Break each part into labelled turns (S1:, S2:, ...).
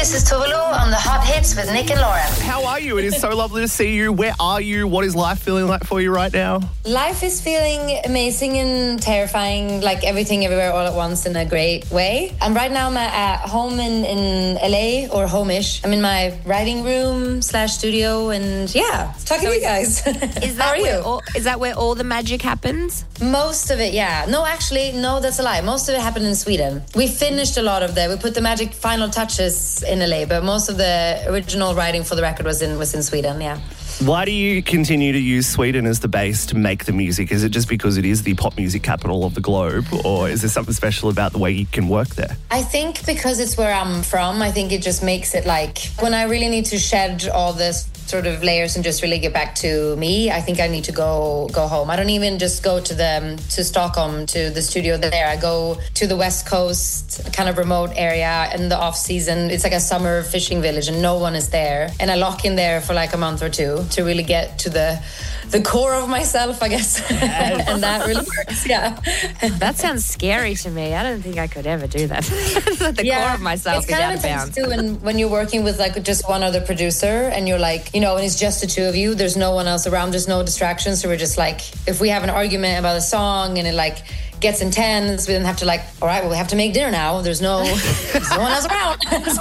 S1: this is Tuvalu on the Hot Hits with Nick and Lauren.
S2: How are you? It is so lovely to see you. Where are you? What is life feeling like for you right now?
S3: Life is feeling amazing and terrifying, like everything everywhere all at once in a great way. Right now I'm at home in LA, or home-ish. I'm in my writing room / studio, and yeah, talking to you guys.
S4: Is
S3: How
S4: that
S3: are you?
S4: is that where all the magic happens?
S3: Most of it, yeah. No, actually, no, that's a lie. Most of it happened in Sweden. We finished a lot of we put the magic final touches in LA, but most of the original writing for the record was in Sweden, yeah.
S2: Why do you continue to use Sweden as the base to make the music? Is it just because it is the pop music capital of the globe, or is there something special about the way you can work there?
S3: I think because it's where I'm from, I think it just makes it like when I really need to shed all this sort of layers and just really get back to me, I think I need to go home. I don't even just go to Stockholm, to the studio there. I go to the West Coast, kind of remote area in the off season. It's like a summer fishing village and no one is there. And I lock in there for like a month or two to really get to the core of myself, I guess.
S2: Yes.
S3: And that really works, yeah.
S4: That sounds scary to me. I don't think I could ever do that. The core of myself is out of bounds.
S3: It's kind of intense too when you're working with like just one other producer and you're like, and it's just the two of you. There's no one else around. There's no distractions. So we're just like, if we have an argument about a song and it like gets intense, we then have to like, all right, well, we have to make dinner now. There's no one else around.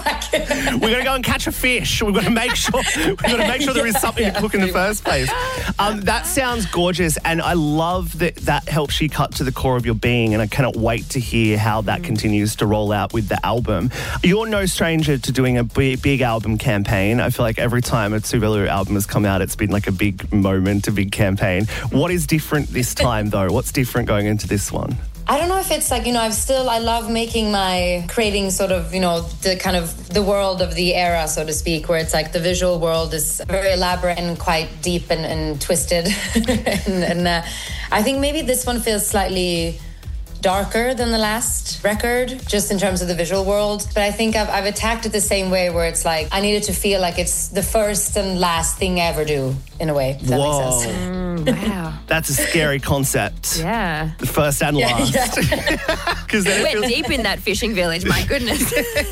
S2: We're gonna go and catch a fish. We've got to make sure there is something to cook in the first place. That sounds gorgeous, and I love that helps you cut to the core of your being, and I cannot wait to hear how that continues to roll out with the album. You're no stranger to doing a big album campaign. I feel like every time a Tuvalu album has come out, it's been like a big moment, a big campaign. What is different this time, though? What's different going into this one?
S3: I don't know if it's like, I love creating sort of, the kind of the world of the era, so to speak, where it's like the visual world is very elaborate and quite deep and twisted. and I think maybe this one feels slightly darker than the last record, just in terms of the visual world. But I think I've attacked it the same way, where it's like I need it to feel like it's the first and last thing I ever do, in a way. If that makes sense.
S4: Wow.
S2: That's a scary concept.
S4: Yeah.
S2: The first and last. Because
S4: We went deep in that fishing village, my goodness.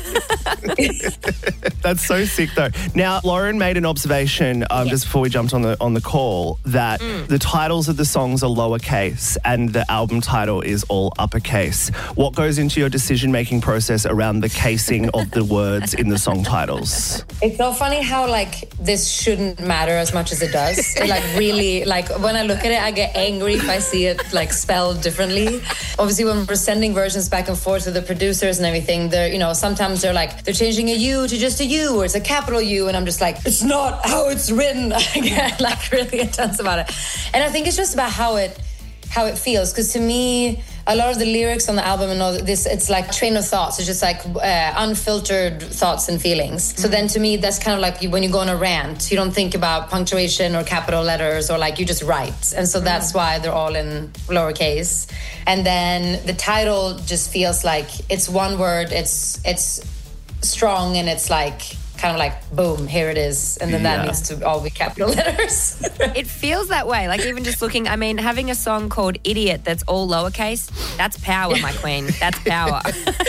S2: That's so sick, though. Now, Lauren made an observation just before we jumped on the call that the titles of the songs are lowercase and the album title is all uppercase. What goes into your decision-making process around the casing of the words in the song titles?
S3: It's so funny how like this shouldn't matter as much as it does. It, like really, like when I look at it, I get angry if I see it like spelled differently. Obviously, when we're sending versions back and forth to the producers and everything, they're sometimes they're changing a U to just a U, or it's a capital U, and I'm just like, it's not how it's written. I get like really intense about it, and I think it's just about how it feels, because to me, a lot of the lyrics on the album and all this, it's like train of thoughts. It's just like unfiltered thoughts and feelings. So then to me, that's kind of like when you go on a rant, you don't think about punctuation or capital letters, or like you just write. And so that's why they're all in lowercase. And then the title just feels like it's one word, it's strong, and it's like kind of like, boom, here it is. And then that needs to all be capital letters.
S4: It feels that way. Like even just looking, having a song called Idiot that's all lowercase, that's power, my queen. That's power.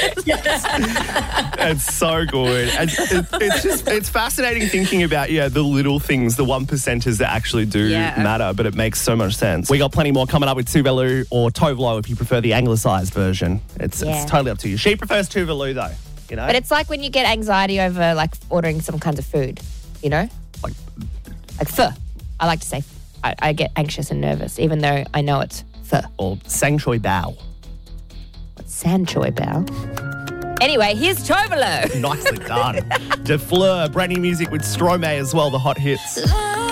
S2: It's so good. And it's fascinating thinking about, the little things, the 1%ers that actually do matter, but it makes so much sense. We got plenty more coming up with Tuvalu, or Tovlo if you prefer the anglicised version. It's totally up to you. She prefers Tuvalu though.
S4: But it's like when you get anxiety over like ordering some kinds of food, like pho. I like to say I get anxious and nervous, even though I know it's pho.
S2: Or sang choi bao.
S4: What's san choi bao? Anyway, here's Tovlo.
S2: Nicely done. De Fleur, brand new music with Stromae as well, the hot hits.